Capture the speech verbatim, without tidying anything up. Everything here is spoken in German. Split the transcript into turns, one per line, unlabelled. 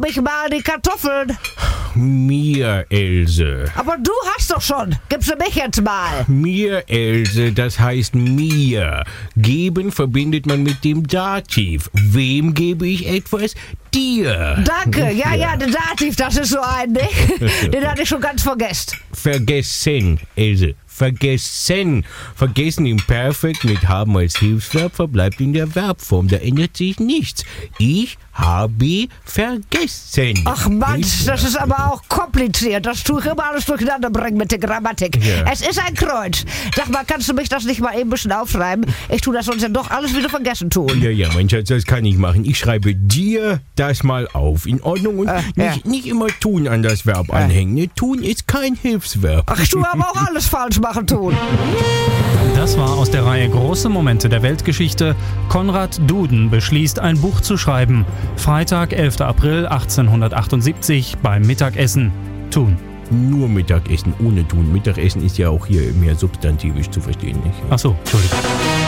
mich mal die Kartoffeln.
Mir, Else.
Aber du hast doch schon. Gib sie mich jetzt mal.
Mir, Else, das heißt mir. Geben verbindet man mit dem Dativ. Wem gebe ich etwas? Dir.
Danke. Ja, ja, der Dativ, das ist so ein, nicht? Den hatte ich schon ganz vergessen.
Vergessen, Else. Vergessen. Vergessen im Perfekt mit haben als Hilfsverb verbleibt in der Verbform. Da ändert sich nichts. Ich habe vergessen.
Ach Mann, das ist aber auch kompliziert. Das tue ich immer alles durcheinander bringen mit der Grammatik.
Ja.
Es ist ein Kreuz. Sag mal, kannst du mich das nicht mal eben ein bisschen aufschreiben? Ich tue das sonst ja doch alles wieder vergessen tun.
Ja, ja, mein Schatz, das kann ich machen. Ich schreibe dir das mal auf. In Ordnung? Und
Äh,
nicht,
ja.
nicht immer tun an das Verb anhängen. Ne? Tun ist kein Hilfsverb.
Ach, ich tue aber auch alles falsch machen tun.
Das war aus der Reihe Große Momente der Weltgeschichte. Konrad Duden beschließt, ein Buch zu schreiben. Freitag, elfter April achtzehnhundertachtundsiebzig beim Mittagessen. Tun.
Nur Mittagessen, ohne tun. Mittagessen ist ja auch hier mehr substantivisch zu verstehen, nicht?
Ach so, Entschuldigung.